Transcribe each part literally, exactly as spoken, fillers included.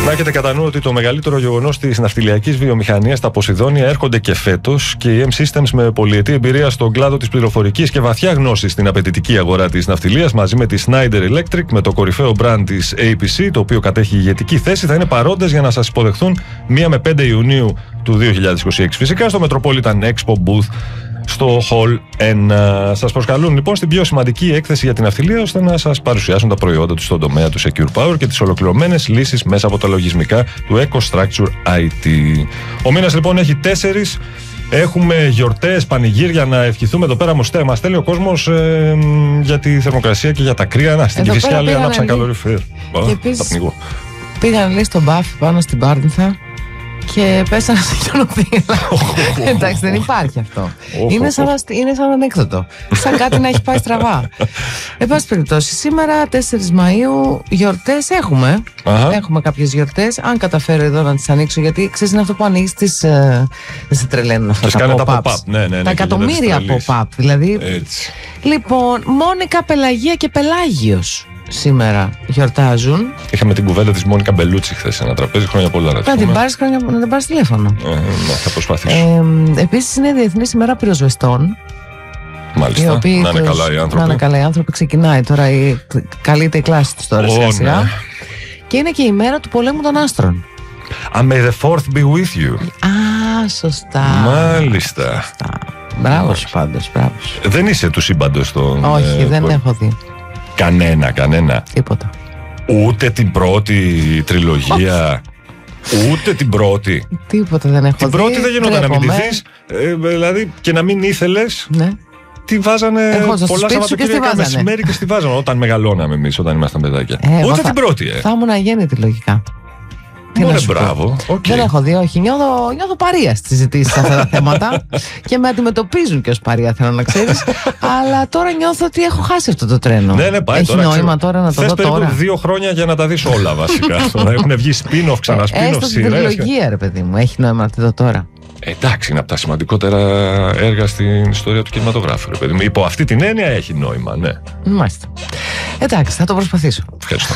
Να έχετε κατά νου ότι το μεγαλύτερο γεγονός της ναυτιλιακής βιομηχανίας στα Ποσειδώνια έρχονται και φέτος και η M-Systems, με πολυετή εμπειρία στον κλάδο της πληροφορικής και βαθιά γνώση στην απαιτητική αγορά της ναυτιλίας, μαζί με τη Schneider Electric, με το κορυφαίο brand της έι πι σι, το οποίο κατέχει ηγετική θέση, θα είναι παρόντες για να σας υποδεχθούν μία με πέντε Ιουνίου του δύο χιλιάδες είκοσι έξι, φυσικά στο Metropolitan Expo Booth στο Hall ένα. Σας προσκαλούν λοιπόν στην πιο σημαντική έκθεση για την ναυτιλία, ώστε να σας παρουσιάσουν τα προϊόντα τους στον τομέα του Secure Power και τις ολοκληρωμένες λύσεις μέσα από τα λογισμικά του EcoStruxure άι τι. Ο μήνας λοιπόν έχει τέσσερις. Έχουμε γιορτές, πανηγύρια, να ευχηθούμε εδώ πέρα. Μας στέλνει ο κόσμος ε, για τη θερμοκρασία και για τα κρύα. Να, στην Κηφισιά λέει ανάψαν καλοριφέρ. Και επίσης πήγαν λέει στον Μπάφ πάνω στην Πάρνηθα και πέσανε σε χιονοδύλα. Εντάξει, δεν υπάρχει αυτό. Είναι σαν, είναι σαν ανέκδοτο. Σαν κάτι να έχει πάει στραβά. Εν πάση περιπτώσει, σήμερα τέσσερις Μαΐου γιορτές έχουμε. Αχα. Έχουμε κάποιες γιορτές. Αν καταφέρω εδώ να τις ανοίξω, γιατί ξέρεις, είναι αυτό που ανοίγεις τις. Ε, δεν σε τρελαίνουν αυτά τα pop-ups. Pop ναι, ναι, ναι, τα εκατομμύρια pop-up. Δηλαδή. Έτσι. Λοιπόν, Μόνικα, Πελαγία και Πελάγιος σήμερα γιορτάζουν. Είχαμε την κουβέντα της Μόνικα Μπελούτσι χθες σε ένα τραπέζι. Χρόνια πολλά. Να την πάρεις, χρόνια, να την πάρεις τηλέφωνο. Ε, ναι, θα προσπαθήσω. Ε, επίσης είναι Διεθνής ημέρα πυροσβεστών. Μάλιστα. Να είναι τους, καλά οι άνθρωποι. Να είναι καλά οι άνθρωποι. Ξεκινάει τώρα η, καλείται η κλάση τους τώρα σιγά σιγά. Ναι. Και είναι και η μέρα του πολέμου των άστρων. Ah, may the fourth be with you. Α, σωστά. Μάλιστα. Σωστά. Μπράβο σου πάντως, μπράβο σου. Δεν είσαι του σύμπαντος των. Όχι, ε, δεν που... έχω δει. Κανένα, κανένα. Τίποτα. Ούτε την πρώτη τριλογία. Ούτε την πρώτη. Τίποτα δεν έχω την δει. Την πρώτη δεν γινόταν να μην τη δεις. Ε, δηλαδή και να μην ήθελες. Ναι. Τη βάζανε πολλά Σαββατοκύριακα μεσημέρι και στη βάζανε όταν μεγαλώναμε εμείς, όταν ήμασταν παιδάκια. Ε, Ούτε θα, την πρώτη, ε. Θα ήμουν αγέννητη λογικά. Ωραία, μπράβο. Okay. Δεν έχω δει, όχι. Νιώθω, νιώθω παρία στις συζητήσεις σε αυτά τα θέματα και με αντιμετωπίζουν και ως παρία, θέλω να ξέρεις. Αλλά τώρα νιώθω ότι έχω χάσει αυτό το τρένο. Ναι, ναι, πάει. Έχει τώρα, νόημα τώρα να το δω τώρα. Θες δύο χρόνια για να τα δεις όλα βασικά. Τώρα έχουν βγει spin-off, ξανά spin-off. Έστω στην τριλογία, ρε παιδί μου. Έχει νόημα να τη δω τώρα. Εντάξει, είναι από τα σημαντικότερα έργα στην ιστορία του κινηματογράφου. Παιδί μου. Υπό αυτή την έννοια έχει νόημα, ναι. Μάλιστα. Εντάξει, θα το προσπαθήσω. Ευχαριστώ.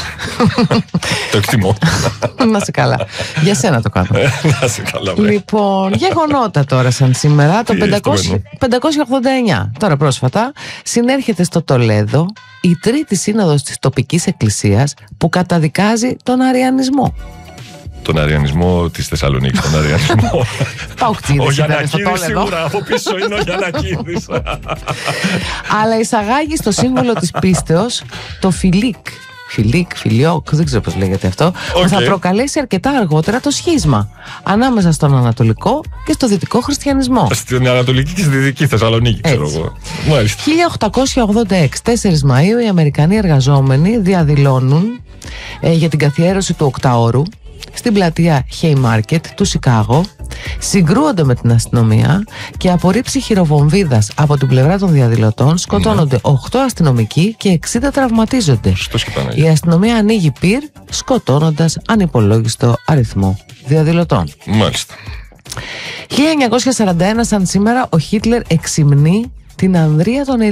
Το εκτιμώ. Να σε καλά. Για σένα το κάνω. Να σε καλά, βρε. Λοιπόν, γεγονότα τώρα σαν σήμερα. Το πεντακόσια ογδόντα εννιά, τώρα πρόσφατα, συνέρχεται στο Τολέδο η τρίτη σύνοδος της τοπικής εκκλησίας που καταδικάζει τον αριανισμό. Τον αριανισμό της Θεσσαλονίκης, τον αριανισμό. Παουκτζίδες. Ο Γιαννακίδης σίγουρα, από πίσω είναι ο Γιαννακίδης. Αλλά εισαγάγει στο σύμβολο της πίστεως το φιλίκ. Φιλίκ, φιλιόκ, δεν ξέρω πώς λέγεται αυτό. Okay. Που θα προκαλέσει αρκετά αργότερα το σχίσμα ανάμεσα στον Ανατολικό και στο Δυτικό Χριστιανισμό. Στην Ανατολική και στη Δυτική Θεσσαλονίκη, ξέρω εγώ. Μάλιστα. χίλια οκτακόσια ογδόντα έξι, τέσσερις Μαΐου, οι Αμερικανοί εργαζόμενοι διαδηλώνουν ε, για την καθιέρωση του οκτάωρου στην πλατεία Haymarket του Σικάγο, συγκρούονται με την αστυνομία και από ρήψη χειροβομβίδας από την πλευρά των διαδηλωτών σκοτώνονται οκτώ αστυνομικοί και εξήντα τραυματίζονται. Η αστυνομία ανοίγει πυρ, σκοτώνοντας ανυπολόγιστο αριθμό διαδηλωτών. Μάλιστα. χίλια εννιακόσια σαράντα ένα, σαν σήμερα, ο Χίτλερ εξυμνεί την ανδρεία των